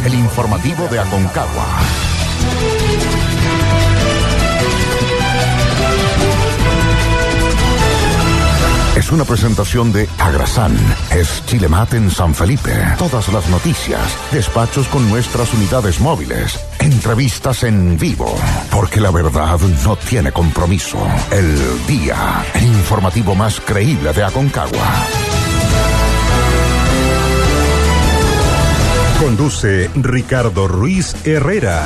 el informativo de Aconcagua. Es una presentación de Agrasan, es Chilemat en San Felipe. Todas las noticias, despachos con nuestras unidades móviles, entrevistas en vivo, porque la verdad no tiene compromiso. El Día, el informativo más creíble de Aconcagua. Conduce Ricardo Ruiz Herrera.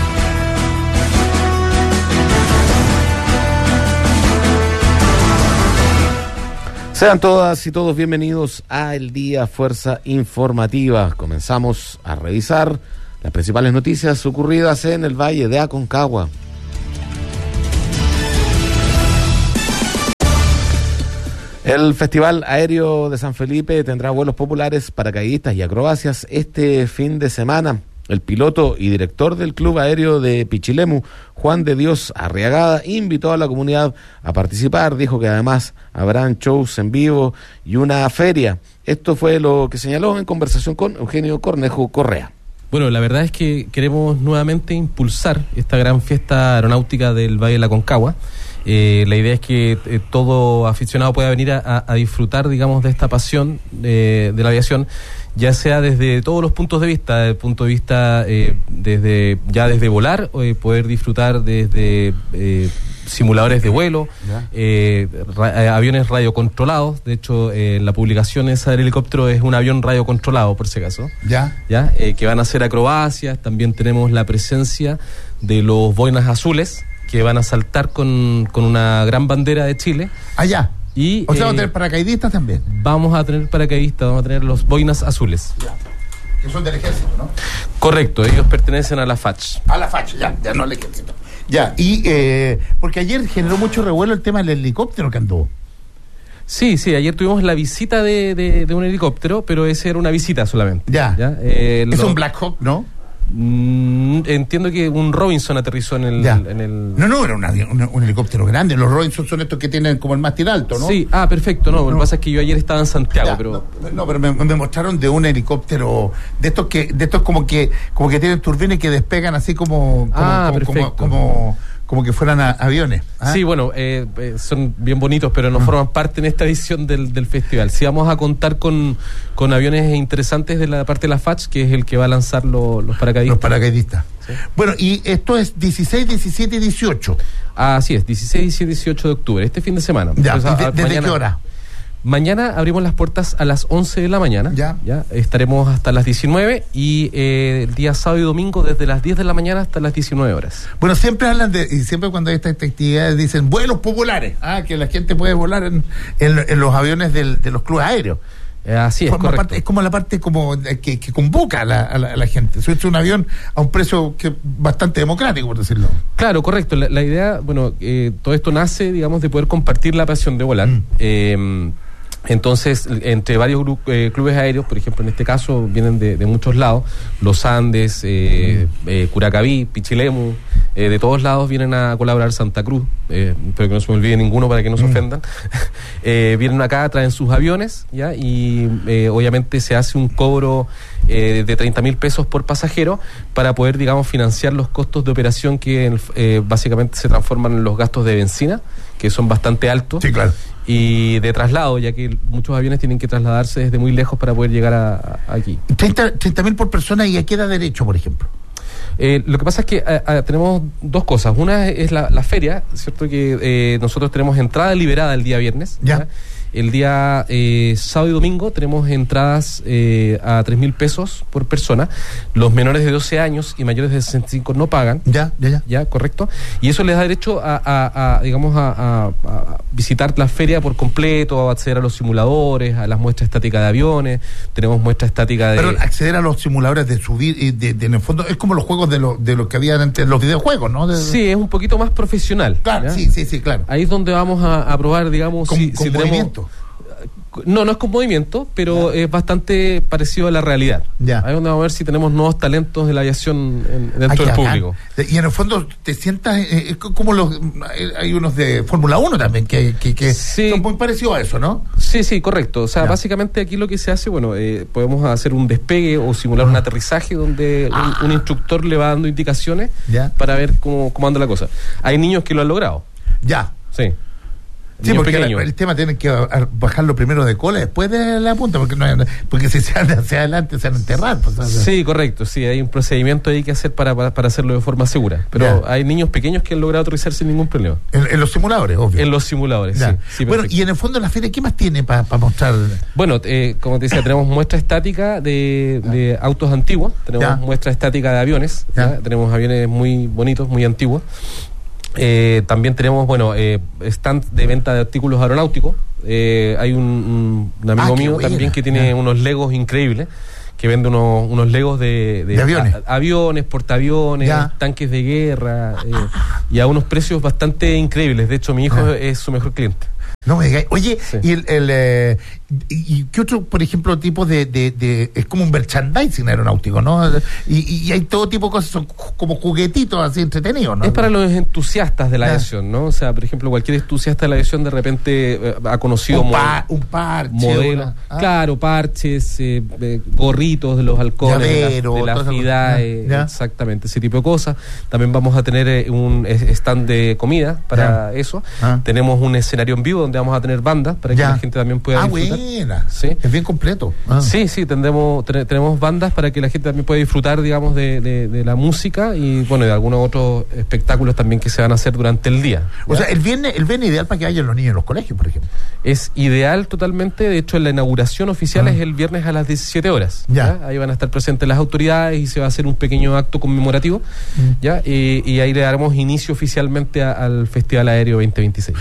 Sean todas y todos bienvenidos a El Día Fuerza Informativa. Comenzamos a revisar las principales noticias ocurridas en el Valle de Aconcagua. El Festival Aéreo de San Felipe tendrá vuelos populares, paracaidistas y acrobacias este fin de semana. El piloto y director del Club Aéreo de Pichilemu, Juan de Dios Arriagada, invitó a la comunidad a participar. Dijo que además habrán shows en vivo y una feria. Esto fue lo que señaló en conversación con Eugenio Cornejo Correa. Bueno, la verdad es que queremos nuevamente impulsar esta gran fiesta aeronáutica del Valle de la Aconcagua. La idea es que todo aficionado pueda venir a disfrutar, digamos, de esta pasión de la aviación, ya sea desde todos los puntos de vista, desde el punto de vista desde volar, poder disfrutar desde simuladores de vuelo, aviones radiocontrolados. De hecho, la publicación esa del helicóptero es un avión radiocontrolado, por si acaso. Que van a hacer acrobacias. También tenemos la presencia de los boinas azules, que van a saltar con una gran bandera de Chile. Allá. Y, o sea, vamos a tener paracaidistas también. Vamos a tener paracaidistas, vamos a tener los boinas azules. Ya. Que son del ejército, ¿no? Correcto, ellos pertenecen a la FACH. A la FACH, ya no al ejército. Ya, y porque ayer generó mucho revuelo el tema del helicóptero que anduvo. Sí, ayer tuvimos la visita de un helicóptero, pero esa era una visita solamente. ¿Ya? Es un Black Hawk, ¿no? Entiendo que un Robinson aterrizó en el... No, era un helicóptero grande. Los Robinson son estos que tienen como el mástil alto, ¿no? Sí, perfecto, no. Lo que pasa es que yo ayer estaba en Santiago, pero... pero me mostraron de un helicóptero, de estos como que tienen turbinas que despegan así como que fueran aviones. Sí, bueno, son bien bonitos, pero no forman parte en esta edición del festival. Sí, vamos a contar con aviones interesantes de la parte de la FACH, que es el que va a lanzar los paracaidistas. Los paracaidistas. ¿Sí? Bueno, y esto es 16, 17 y 18. Así es, 16, 17 y 18 de octubre, este fin de semana. Ya, ¿desde qué hora? Mañana abrimos las puertas a las 11 de la mañana. Ya estaremos hasta las 19 y el día sábado y domingo desde las 10 de la mañana hasta las 19 horas. Bueno, siempre hablan y siempre cuando hay estas actividades dicen vuelos populares, que la gente puede volar en los aviones de los clubes aéreos. Así es, correcto. Es como la parte que convoca a la gente. Subirse un avión a un precio que bastante democrático, por decirlo. Claro, correcto. La idea, todo esto nace, digamos, de poder compartir la pasión de volar. Entonces, entre varios clubes aéreos, por ejemplo, en este caso vienen de muchos lados, los Andes, Curacaví, Pichilemu, de todos lados vienen a colaborar, Santa Cruz, espero que no se me olvide ninguno para que no se ofendan. Vienen acá, traen sus aviones, ¿ya? Y obviamente se hace un cobro de 30.000 pesos por pasajero para poder, digamos, financiar los costos de operación que básicamente se transforman en los gastos de benzina, que son bastante altos. Sí, claro. Y de traslado, ya que muchos aviones tienen que trasladarse desde muy lejos para poder llegar aquí. 30.000 por persona, ¿y a qué da derecho, por ejemplo? Lo que pasa es que tenemos dos cosas. Una es la feria, ¿cierto? Que nosotros tenemos entrada liberada el día viernes. Ya. El día sábado y domingo tenemos entradas a 3.000 pesos por persona. Los menores de 12 años y mayores de 65 no pagan. Ya, correcto. Y eso les da derecho a visitar la feria por completo, a acceder a los simuladores, a las muestras estáticas de aviones. Tenemos muestra estática de... Pero acceder a los simuladores de subir, en el fondo, es como los juegos de los que había antes, los videojuegos, ¿no? Sí, es un poquito más profesional. Claro, ¿ya? sí, claro. Ahí es donde vamos a probar, digamos, con si tenemos... movimiento. No es con movimiento, pero es bastante parecido a la realidad. Ahí donde vamos a ver si tenemos nuevos talentos de la aviación dentro del público. Y en el fondo te sientas, es como hay unos de Fórmula 1 también, que sí, son muy parecidos a eso, ¿no? Sí, correcto. O sea, básicamente aquí lo que se hace, podemos hacer un despegue o simular un aterrizaje donde un instructor le va dando indicaciones para ver cómo anda la cosa. Hay niños que lo han logrado. Sí. Sí, porque el tema tienen que bajarlo primero de cola, después de la punta, porque si se van hacia adelante se van a enterrar. Sí, correcto, sí, hay un procedimiento ahí que hacer para hacerlo de forma segura. Pero hay niños pequeños que han logrado aterrizar sin ningún problema. En los simuladores, obvio. En los simuladores, sí. Bueno, y en el fondo la feria, ¿qué más tiene para mostrar? Bueno, como te decía, tenemos muestra estática de autos antiguos, tenemos muestra estática de aviones, tenemos aviones muy bonitos, muy antiguos. También tenemos stand de venta de artículos aeronáuticos. Hay un amigo mío también que tiene unos Legos increíbles, que vende unos Legos de aviones, aviones, portaaviones, tanques de guerra, y a unos precios bastante increíbles. De hecho, mi hijo es su mejor cliente. No me digáis. Oye, ¿y qué otro, por ejemplo, tipo de es como un merchandising aeronáutico, ¿no? Y hay todo tipo de cosas, son como juguetitos así entretenidos, ¿no? Es para los entusiastas de la aviación, ¿no? O sea, por ejemplo, cualquier entusiasta de la aviación de repente ha conocido un parche, modelos, claro, parches, gorritos de los halcones, llavero, de la FIDAE, exactamente, ese tipo de cosas. También vamos a tener un stand de comida para eso. Tenemos un escenario en vivo donde vamos a tener bandas para que la gente también pueda disfrutar. Buena. ¿Sí? Es bien completo. Sí, tenemos bandas para que la gente también pueda disfrutar, digamos, de la música y, de algunos otros espectáculos también que se van a hacer durante el día. O sea, el viernes ideal para que vayan los niños en los colegios, por ejemplo. Es ideal totalmente. De hecho, la inauguración oficial es el viernes a las 17 horas. Ahí van a estar presentes las autoridades y se va a hacer un pequeño acto conmemorativo. Y ahí le daremos inicio oficialmente al Festival Aéreo 2026.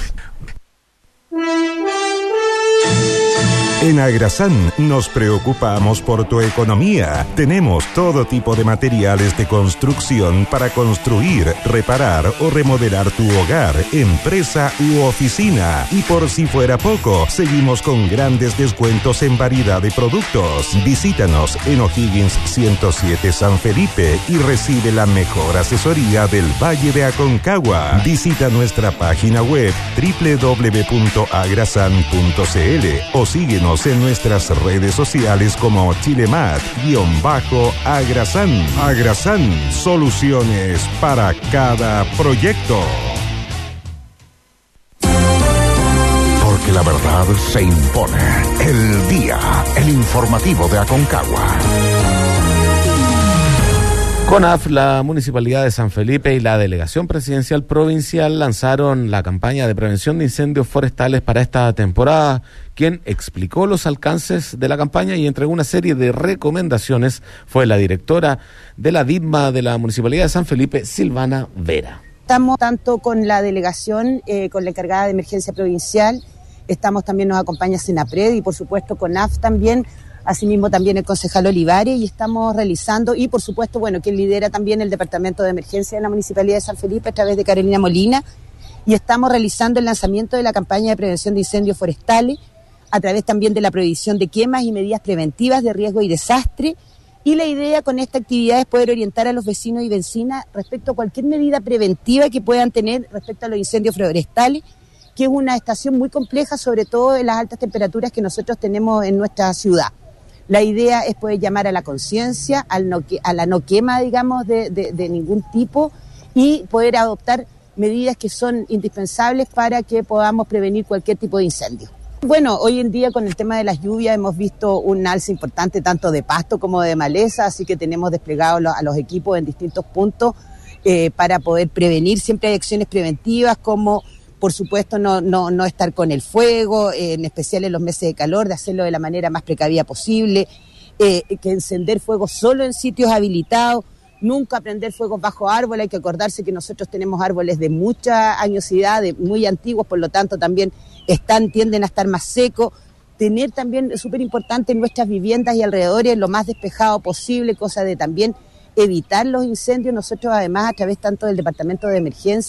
En Agrasan nos preocupamos por tu economía. Tenemos todo tipo de materiales de construcción para construir, reparar o remodelar tu hogar, empresa u oficina. Y por si fuera poco, seguimos con grandes descuentos en variedad de productos. Visítanos en O'Higgins 107 San Felipe y recibe la mejor asesoría del Valle de Aconcagua. Visita nuestra página web www.agrasan.cl o síguenos en nuestras redes sociales como Chilemat_Agrasan. Agrasan, soluciones para cada proyecto. Porque la verdad se impone. El día, el informativo de Aconcagua. CONAF, la Municipalidad de San Felipe y la Delegación Presidencial Provincial lanzaron la campaña de prevención de incendios forestales para esta temporada. Quien explicó los alcances de la campaña y entregó una serie de recomendaciones fue la directora de la DITMA de la Municipalidad de San Felipe, Silvana Vera. Estamos tanto con la delegación, con la encargada de emergencia provincial, también nos acompaña Senapred y por supuesto CONAF también. Asimismo también el concejal Olivares y estamos realizando, y por supuesto, quien lidera también el Departamento de Emergencia de la Municipalidad de San Felipe a través de Carolina Molina, y estamos realizando el lanzamiento de la campaña de prevención de incendios forestales a través también de la prohibición de quemas y medidas preventivas de riesgo y desastre, y la idea con esta actividad es poder orientar a los vecinos y vecinas respecto a cualquier medida preventiva que puedan tener respecto a los incendios forestales, que es una estación muy compleja, sobre todo en las altas temperaturas que nosotros tenemos en nuestra ciudad. La idea es poder llamar a la conciencia, a la no quema, digamos, de ningún tipo, y poder adoptar medidas que son indispensables para que podamos prevenir cualquier tipo de incendio. Hoy en día con el tema de las lluvias hemos visto un alza importante tanto de pasto como de maleza, así que tenemos desplegados a los equipos en distintos puntos para poder prevenir. Siempre hay acciones preventivas como, por supuesto, no estar con el fuego, en especial en los meses de calor, de hacerlo de la manera más precavida posible, que encender fuego solo en sitios habilitados, nunca prender fuegos bajo árboles. Hay que acordarse que nosotros tenemos árboles de mucha añosidad, muy antiguos, por lo tanto también tienden a estar más secos. Tener también, súper importante, nuestras viviendas y alrededores lo más despejado posible, cosa de también evitar los incendios. Nosotros además, a través tanto del Departamento de Emergencia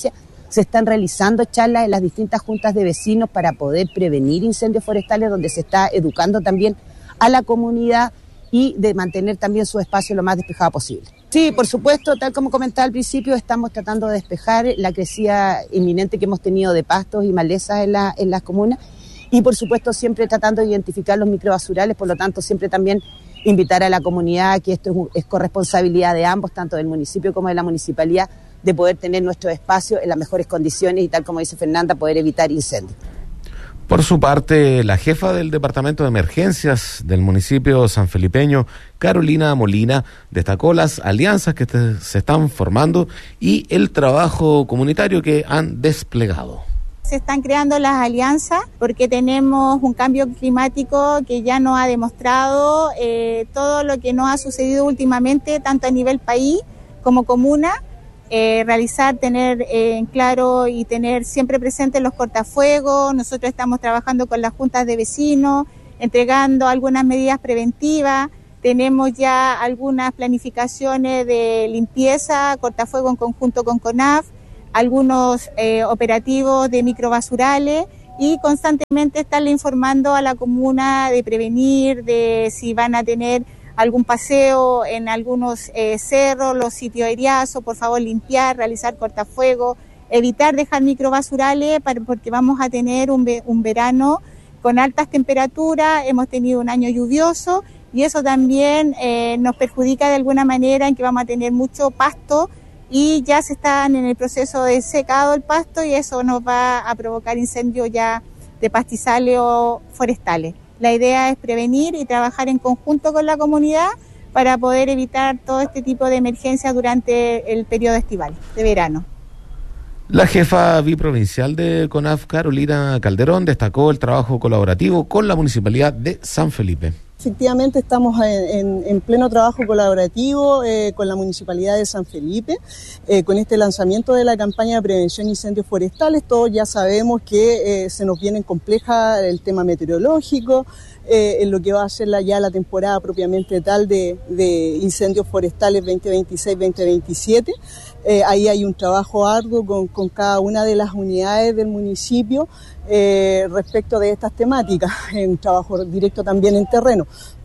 Se están realizando charlas en las distintas juntas de vecinos para poder prevenir incendios forestales, donde se está educando también a la comunidad y de mantener también su espacio lo más despejado posible. Sí, por supuesto, tal como comentaba al principio, estamos tratando de despejar la crecida inminente que hemos tenido de pastos y malezas en las comunas y por supuesto siempre tratando de identificar los microbasurales, por lo tanto siempre también invitar a la comunidad que esto es corresponsabilidad de ambos, tanto del municipio como de la municipalidad, de poder tener nuestro espacio en las mejores condiciones y tal como dice Fernanda, poder evitar incendios. Por su parte, la jefa del Departamento de Emergencias del municipio sanfelipeño, Carolina Molina, destacó las alianzas que se están formando y el trabajo comunitario que han desplegado. Se están creando las alianzas porque tenemos un cambio climático que ya nos ha demostrado todo lo que nos ha sucedido últimamente, tanto a nivel país como comuna. Tener en claro y tener siempre presentes los cortafuegos. Nosotros estamos trabajando con las juntas de vecinos, entregando algunas medidas preventivas. Tenemos ya algunas planificaciones de limpieza, cortafuego en conjunto con CONAF, algunos operativos de microbasurales y constantemente estarle informando a la comuna de prevenir, de si van a tener algún paseo en algunos cerros, los sitios eriazos, por favor limpiar, realizar cortafuego, evitar dejar microbasurales porque vamos a tener un verano con altas temperaturas, hemos tenido un año lluvioso y eso también nos perjudica de alguna manera en que vamos a tener mucho pasto y ya se están en el proceso de secado el pasto y eso nos va a provocar incendios ya de pastizales o forestales. La idea es prevenir y trabajar en conjunto con la comunidad para poder evitar todo este tipo de emergencias durante el periodo estival, de verano. La jefa biprovincial de CONAF, Carolina Calderón, destacó el trabajo colaborativo con la Municipalidad de San Felipe. Efectivamente estamos en pleno trabajo colaborativo con la Municipalidad de San Felipe, con este lanzamiento de la campaña de prevención de incendios forestales. Todos ya sabemos que se nos viene compleja el tema meteorológico, en lo que va a ser ya la temporada propiamente tal de incendios forestales 2026-2027. Ahí hay un trabajo arduo con cada una de las unidades del municipio respecto de estas temáticas, en trabajo directo también en terreno.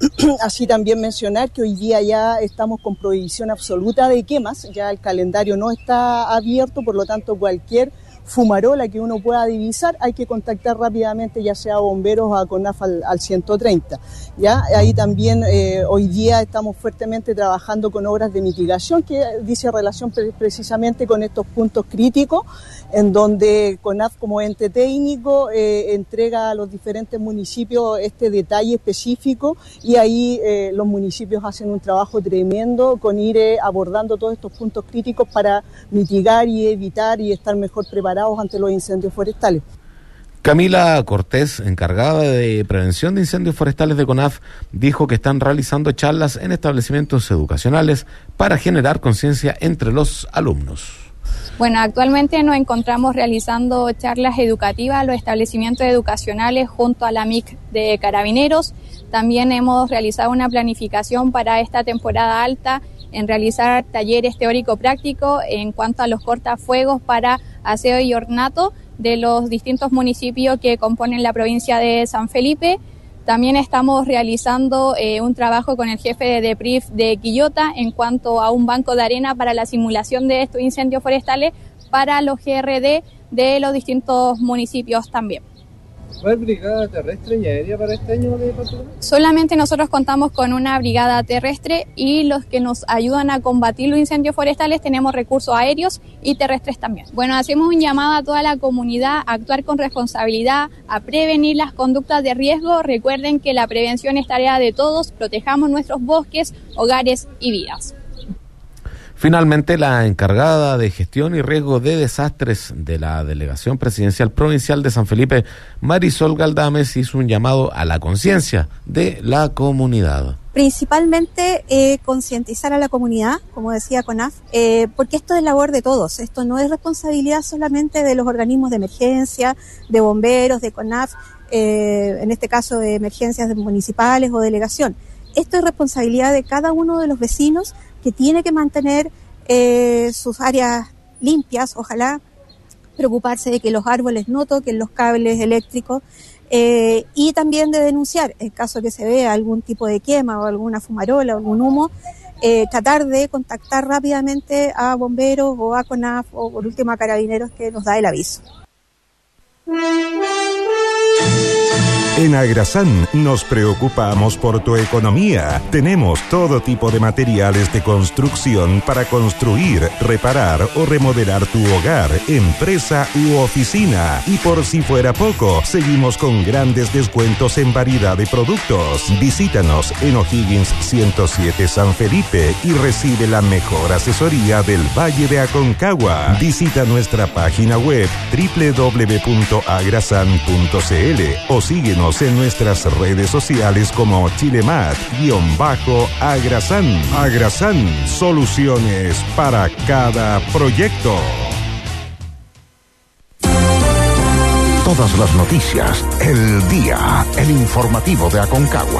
Así también mencionar que hoy día ya estamos con prohibición absoluta de quemas, ya el calendario no está abierto, por lo tanto cualquier fumarola que uno pueda divisar, hay que contactar rápidamente ya sea a bomberos o a CONAF al 130. ¿Ya? Ahí también hoy día estamos fuertemente trabajando con obras de mitigación que dice relación precisamente con estos puntos críticos, en donde CONAF como ente técnico entrega a los diferentes municipios este detalle específico y ahí los municipios hacen un trabajo tremendo con ir abordando todos estos puntos críticos para mitigar y evitar y estar mejor preparados ante los incendios forestales. Camila Cortés, encargada de prevención de incendios forestales de CONAF, dijo que están realizando charlas en establecimientos educacionales para generar conciencia entre los alumnos. Bueno, actualmente nos encontramos realizando charlas educativas en los establecimientos educacionales junto a la MIC de Carabineros. También hemos realizado una planificación para esta temporada alta en realizar talleres teórico-prácticos en cuanto a los cortafuegos para aseo y ornato de los distintos municipios que componen la provincia de San Felipe. También estamos realizando un trabajo con el jefe de DEPRIF de Quillota en cuanto a un banco de arena para la simulación de estos incendios forestales para los GRD de los distintos municipios también. ¿Va a haber brigada terrestre y aérea para este año de patrulla? Solamente nosotros contamos con una brigada terrestre y los que nos ayudan a combatir los incendios forestales tenemos recursos aéreos y terrestres también. Bueno, hacemos un llamado a toda la comunidad a actuar con responsabilidad, a prevenir las conductas de riesgo. Recuerden que la prevención es tarea de todos, protejamos nuestros bosques, hogares y vidas. Finalmente, la encargada de gestión y riesgo de desastres de la Delegación Presidencial Provincial de San Felipe, Marisol Galdames, hizo un llamado a la conciencia de la comunidad. Principalmente concientizar a la comunidad, como decía CONAF, porque esto es labor de todos, esto no es responsabilidad solamente de los organismos de emergencia, de bomberos, de CONAF, en este caso de emergencias municipales o delegación. Esto es responsabilidad de cada uno de los vecinos que tiene que mantener sus áreas limpias, ojalá preocuparse de que los árboles no toquen los cables eléctricos, y también de denunciar en caso que se vea algún tipo de quema o alguna fumarola o algún humo, tratar de contactar rápidamente a bomberos o a CONAF o por último a Carabineros, que nos da el aviso. En Agrasan nos preocupamos por tu economía. Tenemos todo tipo de materiales de construcción para construir, reparar o remodelar tu hogar, empresa u oficina. Y por si fuera poco, seguimos con grandes descuentos en variedad de productos. Visítanos en O'Higgins 107 San Felipe y recibe la mejor asesoría del Valle de Aconcagua. Visita nuestra página web www.agrasan.cl o síguenos en nuestras redes sociales como Chilemat_Agrasan. Agrasan, soluciones para cada proyecto. Todas las noticias, el día, el informativo de Aconcagua.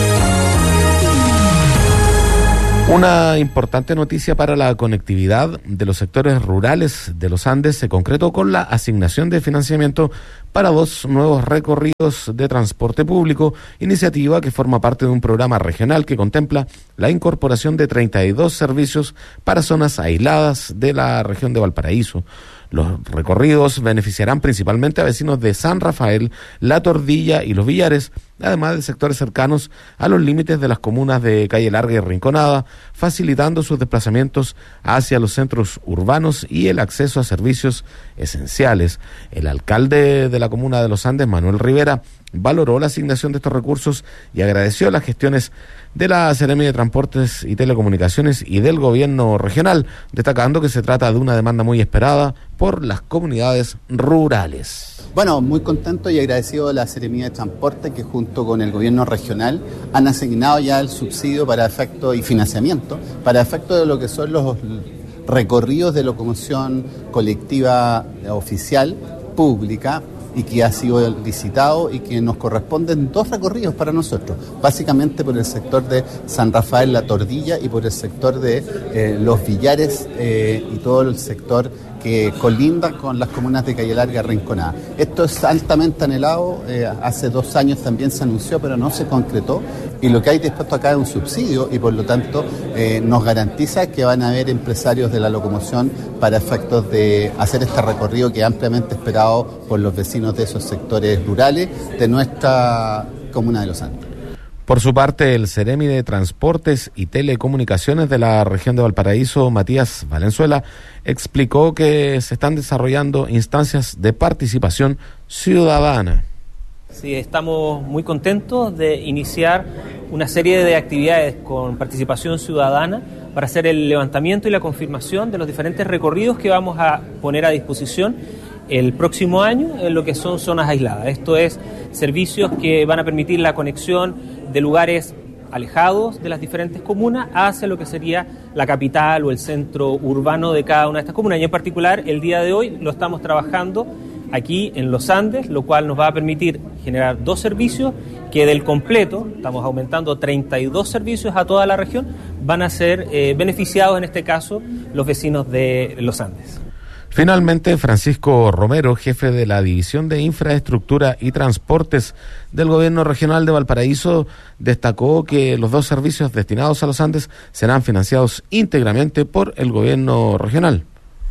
Una importante noticia para la conectividad de los sectores rurales de los Andes se concretó con la asignación de financiamiento para 2 nuevos recorridos de transporte público, iniciativa que forma parte de un programa regional que contempla la incorporación de 32 servicios para zonas aisladas de la región de Valparaíso. Los recorridos beneficiarán principalmente a vecinos de San Rafael, La Tordilla y Los Villares, además de sectores cercanos a los límites de las comunas de Calle Larga y Rinconada, facilitando sus desplazamientos hacia los centros urbanos y el acceso a servicios esenciales. El alcalde de la comuna de Los Andes, Manuel Rivera, valoró la asignación de estos recursos y agradeció las gestiones de la Seremi de Transportes y Telecomunicaciones y del gobierno regional, destacando que se trata de una demanda muy esperada por las comunidades rurales. Bueno, muy contento y agradecido de la Seremi de Transporte, que junto con el gobierno regional han asignado ya el subsidio para efecto y financiamiento para efecto de lo que son los recorridos de locomoción colectiva oficial pública, y que ha sido licitado y que nos corresponden 2 recorridos para nosotros, básicamente por el sector de San Rafael, La Tordilla, y por el sector de Los Villares y todo el sector que colinda con las comunas de Calle Larga y Rinconada. Esto es altamente anhelado, hace 2 años también se anunció, pero no se concretó, y lo que hay dispuesto acá es un subsidio, y por lo tanto nos garantiza que van a haber empresarios de la locomoción para efectos de hacer este recorrido que es ampliamente esperado por los vecinos de esos sectores rurales de nuestra comuna de Los Andes. Por su parte, el Seremi de Transportes y Telecomunicaciones de la región de Valparaíso, Matías Valenzuela, explicó que se están desarrollando instancias de participación ciudadana. Sí, estamos muy contentos de iniciar una serie de actividades con participación ciudadana para hacer el levantamiento y la confirmación de los diferentes recorridos que vamos a poner a disposición el próximo año en lo que son zonas aisladas. Esto es servicios que van a permitir la conexión de lugares alejados de las diferentes comunas hacia lo que sería la capital o el centro urbano de cada una de estas comunas. Y en particular, el día de hoy lo estamos trabajando aquí en Los Andes, lo cual nos va a permitir generar 2 servicios que del completo, estamos aumentando 32 servicios a toda la región, van a ser beneficiados en este caso los vecinos de Los Andes. Finalmente, Francisco Romero, jefe de la División de Infraestructura y Transportes del Gobierno Regional de Valparaíso, destacó que los 2 servicios destinados a los Andes serán financiados íntegramente por el Gobierno Regional.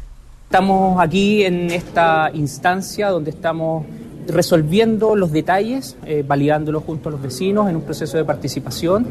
Estamos aquí en esta instancia donde estamos resolviendo los detalles, validándolos junto a los vecinos en un proceso de participación,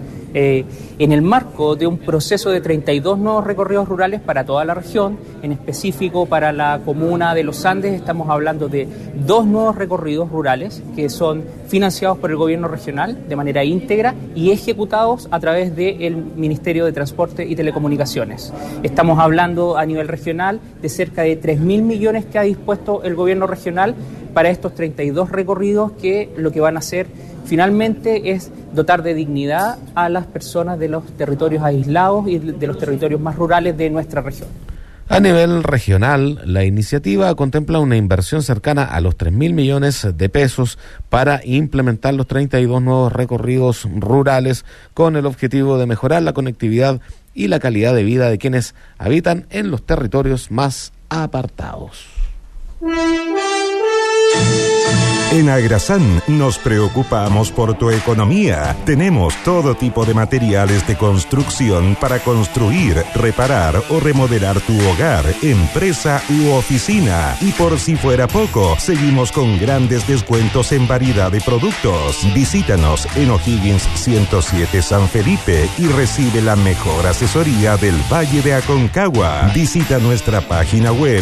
en el marco de un proceso de 32 nuevos recorridos rurales para toda la región, en específico para la comuna de Los Andes estamos hablando de 2 nuevos recorridos rurales que son financiados por el gobierno regional de manera íntegra y ejecutados a través del Ministerio de Transporte y Telecomunicaciones. Estamos hablando a nivel regional de cerca de 3.000 millones que ha dispuesto el gobierno regional para estos 32 recorridos que lo que van a hacer finalmente es dotar de dignidad a las personas de los territorios aislados y de los territorios más rurales de nuestra región. A nivel regional, la iniciativa contempla una inversión cercana a los 3.000 millones de pesos para implementar los 32 nuevos recorridos rurales con el objetivo de mejorar la conectividad y la calidad de vida de quienes habitan en los territorios más apartados. En Agrasan nos preocupamos por tu economía. Tenemos todo tipo de materiales de construcción para construir, reparar o remodelar tu hogar, empresa u oficina. Y por si fuera poco, seguimos con grandes descuentos en variedad de productos. Visítanos en O'Higgins 107 San Felipe y recibe la mejor asesoría del Valle de Aconcagua. Visita nuestra página web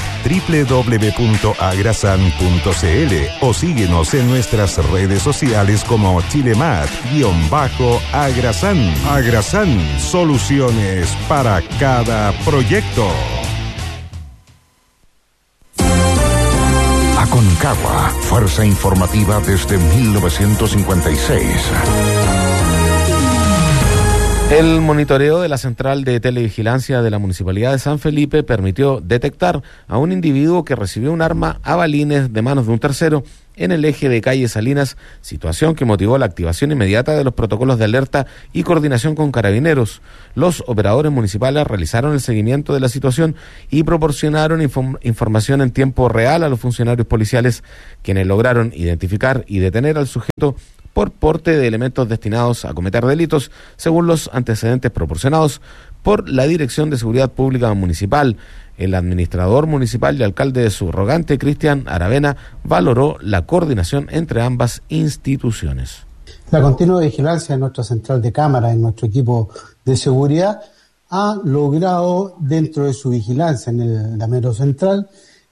www.agrasan.cl o síguenos en nuestras redes sociales como Chilemat_Agrasan. Agrasan, soluciones para cada proyecto. Aconcagua, fuerza informativa desde 1956. El monitoreo de la Central de Televigilancia de la Municipalidad de San Felipe permitió detectar a un individuo que recibió un arma a balines de manos de un tercero en el eje de calle Salinas, situación que motivó la activación inmediata de los protocolos de alerta y coordinación con Carabineros. Los operadores municipales realizaron el seguimiento de la situación y proporcionaron información en tiempo real a los funcionarios policiales, quienes lograron identificar y detener al sujeto por porte de elementos destinados a cometer delitos, según los antecedentes proporcionados por la Dirección de Seguridad Pública Municipal. El administrador municipal y alcalde subrogante, Cristian Aravena, valoró la coordinación entre ambas instituciones. La continua vigilancia de nuestra central de cámaras, en nuestro equipo de seguridad, ha logrado dentro de su vigilancia en el Damero Central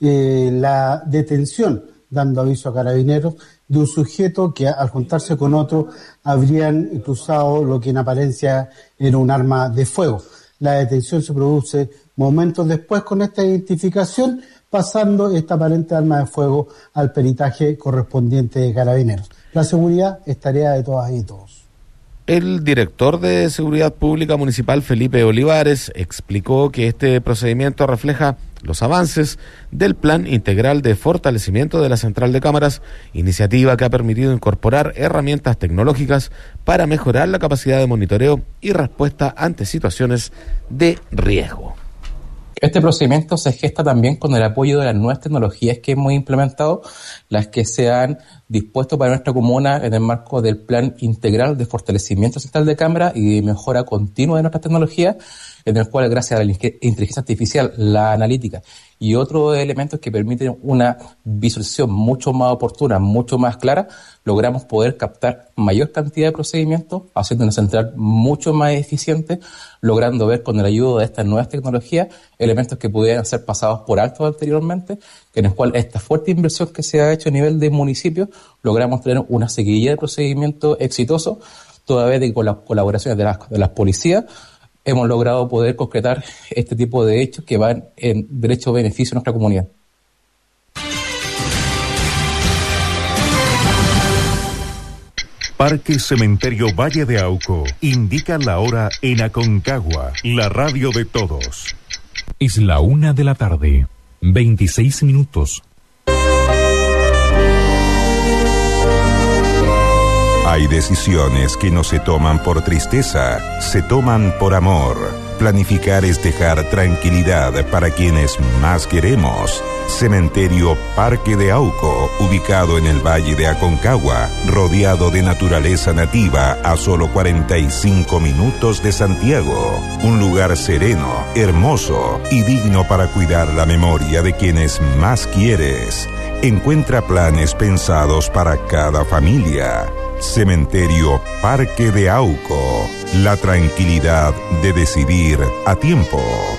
la detención, dando aviso a Carabineros, de un sujeto que al juntarse con otro habrían cruzado lo que en apariencia era un arma de fuego. La detención se produce momentos después con esta identificación, pasando esta aparente arma de fuego al peritaje correspondiente de Carabineros. La seguridad es tarea de todas y todos. El director de Seguridad Pública Municipal, Felipe Olivares, explicó que este procedimiento refleja los avances del Plan Integral de Fortalecimiento de la Central de Cámaras, iniciativa que ha permitido incorporar herramientas tecnológicas para mejorar la capacidad de monitoreo y respuesta ante situaciones de riesgo. Este procedimiento se gesta también con el apoyo de las nuevas tecnologías que hemos implementado, las que se han dispuesto para nuestra comuna en el marco del Plan Integral de Fortalecimiento Central de Cámara y de mejora continua de nuestras tecnologías, en el cual, gracias a la inteligencia artificial, la analítica y otros elementos que permiten una visualización mucho más oportuna, mucho más clara, logramos poder captar mayor cantidad de procedimientos, haciendo una central mucho más eficiente, logrando ver con el ayuda de estas nuevas tecnologías elementos que pudieran ser pasados por alto anteriormente, en el cual esta fuerte inversión que se ha hecho a nivel de municipio, logramos tener una seguidilla de procedimientos exitosos, toda vez que con las colaboraciones de las policías hemos logrado poder concretar este tipo de hechos que van en derecho beneficio a nuestra comunidad. Parque Cementerio Valle de Auco indica la hora en Aconcagua, la radio de todos. Es la 1:00 p.m, 26 minutos. Hay decisiones que no se toman por tristeza, se toman por amor. Planificar es dejar tranquilidad para quienes más queremos. Cementerio Parque de Auco, ubicado en el Valle de Aconcagua, rodeado de naturaleza nativa a solo 45 minutos de Santiago. Un lugar sereno, hermoso y digno para cuidar la memoria de quienes más quieres. Encuentra planes pensados para cada familia. Cementerio Parque de Auco, la tranquilidad de decidir a tiempo.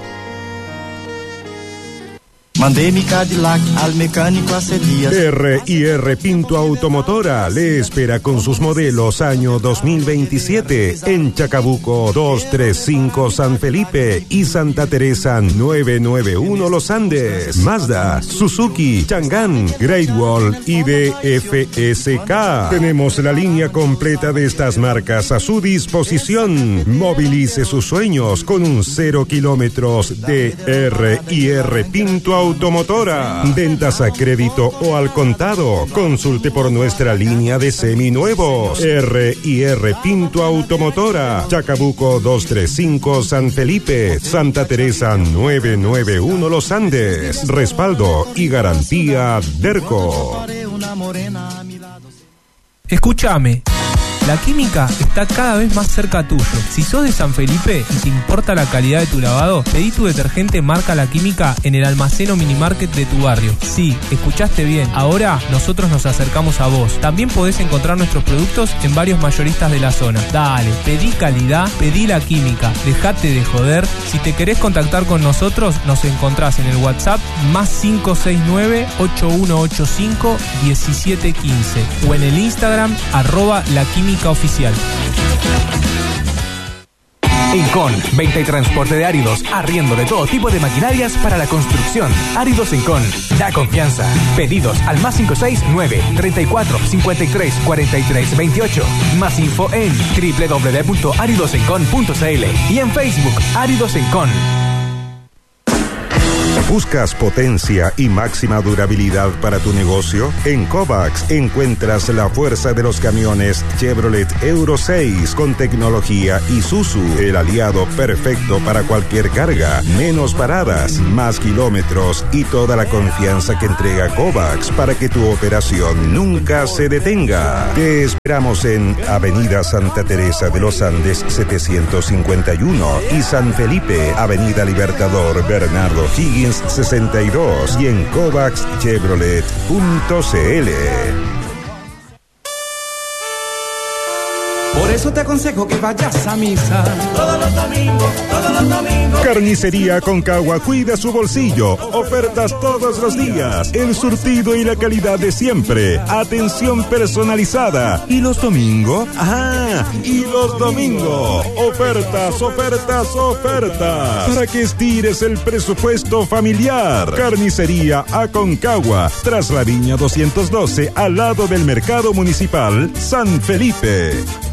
Mandé mi Cadillac al mecánico hace días. R&R Pinto Automotora le espera con sus modelos año 2027 en Chacabuco 235 San Felipe y Santa Teresa 991 Los Andes. Mazda, Suzuki, Chang'an, Great Wall y DFSK. Tenemos la línea completa de estas marcas a su disposición. Movilice sus sueños con un 0 kilómetros de R&R Pinto Automotora. Automotora. Ventas a crédito o al contado. Consulte por nuestra línea de seminuevos. R&R Pinto Automotora. Chacabuco 235 San Felipe. Santa Teresa 991 Los Andes. Respaldo y garantía Derco. Escúchame. La Química está cada vez más cerca tuyo. Si sos de San Felipe y te importa la calidad de tu lavado, pedí tu detergente marca La Química en el almacén o minimarket de tu barrio. Sí, escuchaste bien. Ahora nosotros nos acercamos a vos. También podés encontrar nuestros productos en varios mayoristas de la zona. Dale, pedí calidad, pedí La Química. Dejate de joder. Si te querés contactar con nosotros, nos encontrás en el WhatsApp +569 8185 1715 o en el Instagram @laquímica oficial. Incon, venta y transporte de áridos, arriendo de todo tipo de maquinarias para la construcción. Áridos Incon, da confianza. Pedidos al +569 34 53 43 28. Más info en www.aridosencon.cl y en Facebook Áridos Incon. ¿Buscas potencia y máxima durabilidad para tu negocio? En Kovacs encuentras la fuerza de los camiones Chevrolet Euro 6 con tecnología Isuzu, el aliado perfecto para cualquier carga. Menos paradas, más kilómetros y toda la confianza que entrega Kovacs para que tu operación nunca se detenga. Te esperamos en Avenida Santa Teresa de los Andes 751 y San Felipe, Avenida Libertador Bernardo Higgins 62 y en CovacsChevrolet.cl. Por eso te aconsejo que vayas a misa todos los domingos, todos los domingos. Carnicería Aconcagua cuida su bolsillo. Ofertas todos los días. El surtido y la calidad de siempre. Atención personalizada. ¿Y los domingos? Y los domingos. Ofertas, ofertas, ofertas. Para que estires el presupuesto familiar. Carnicería Aconcagua. Tras la Viña 212, al lado del Mercado Municipal San Felipe.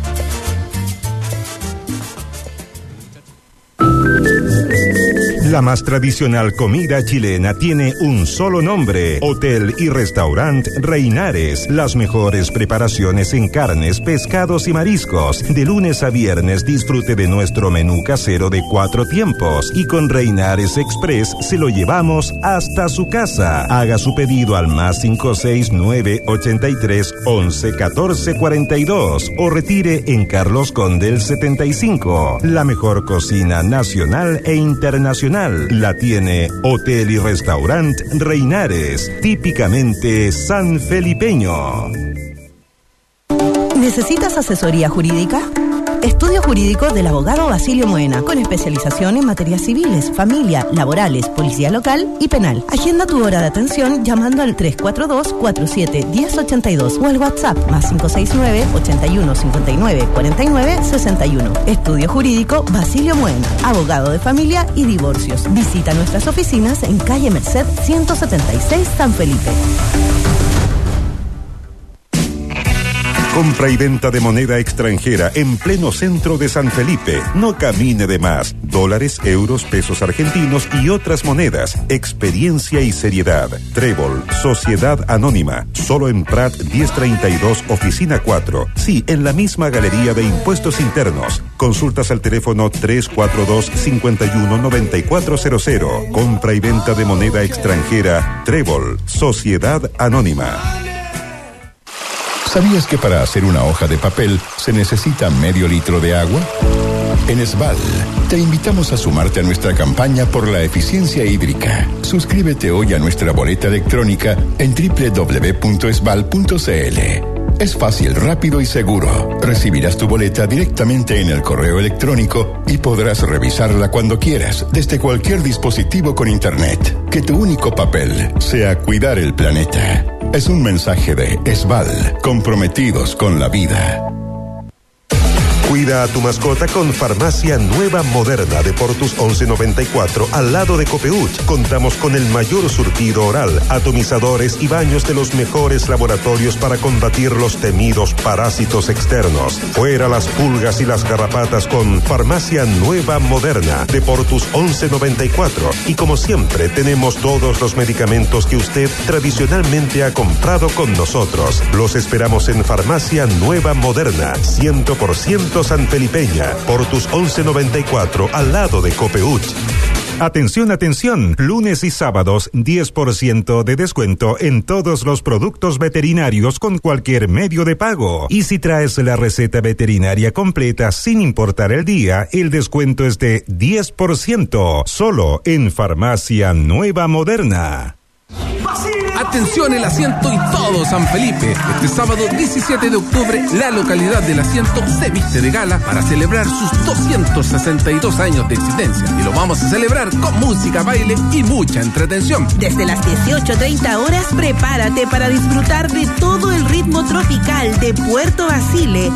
La más tradicional comida chilena tiene un solo nombre: Hotel y Restaurant Reinares. Las mejores preparaciones en carnes, pescados y mariscos. De lunes a viernes disfrute de nuestro menú casero de 4 tiempos. Y con Reinares Express se lo llevamos hasta su casa. Haga su pedido al +569 83 11 14 42 o retire en Carlos Condel 75. La mejor cocina nacional e internacional la tiene Hotel y Restaurant Reinares, típicamente sanfelipeño. ¿Necesitas asesoría jurídica? Estudio jurídico del abogado Basilio Moena, con especialización en materias civiles, familia, laborales, policía local y penal. Agenda tu hora de atención llamando al 342-47-1082 o al WhatsApp +569 81 59 49 61. Estudio jurídico Basilio Moena, abogado de familia y divorcios. Visita nuestras oficinas en calle Merced 176 San Felipe. Compra y venta de moneda extranjera en pleno centro de San Felipe. No camine de más. Dólares, euros, pesos argentinos y otras monedas. Experiencia y seriedad. Trébol, Sociedad Anónima. Solo en Prat 1032, Oficina 4. Sí, en la misma Galería de Impuestos Internos. Consultas al teléfono 342-51-9400. Compra y venta de moneda extranjera. Trébol, Sociedad Anónima. ¿Sabías que para hacer una hoja de papel se necesita medio litro de agua? En Esval, te invitamos a sumarte a nuestra campaña por la eficiencia hídrica. Suscríbete hoy a nuestra boleta electrónica en www.esval.cl. Es fácil, rápido y seguro. Recibirás tu boleta directamente en el correo electrónico y podrás revisarla cuando quieras, desde cualquier dispositivo con internet. Que tu único papel sea cuidar el planeta. Es un mensaje de Esval, comprometidos con la vida. Cuida a tu mascota con Farmacia Nueva Moderna de Portus 1194 al lado de Copeuch. Contamos con el mayor surtido oral, atomizadores y baños de los mejores laboratorios para combatir los temidos parásitos externos. Fuera las pulgas y las garrapatas con Farmacia Nueva Moderna de Portus 1194. Y como siempre, tenemos todos los medicamentos que usted tradicionalmente ha comprado con nosotros. Los esperamos en Farmacia Nueva Moderna, 100% sanfelipeña, Portus 1194, al lado de Copeuch. Atención, atención, lunes y sábados 10% de descuento en todos los productos veterinarios con cualquier medio de pago. Y si traes la receta veterinaria completa sin importar el día, el descuento es de 10%, solo en Farmacia Nueva Moderna. Atención, El Asiento y todo San Felipe. Este sábado 17 de octubre, la localidad del Asiento se viste de gala para celebrar sus 262 años de existencia. Y lo vamos a celebrar con música, baile y mucha entretención. Desde las 18:30 horas, prepárate para disfrutar de todo el ritmo tropical de Puerto Basile,